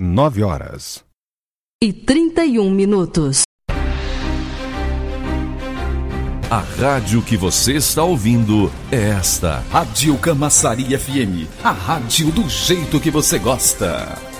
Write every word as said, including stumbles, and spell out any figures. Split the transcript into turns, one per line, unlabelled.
nove horas
e trinta e um minutos.
A rádio que você está ouvindo é esta.
Rádio Camaçari F M, a rádio do jeito que você gosta.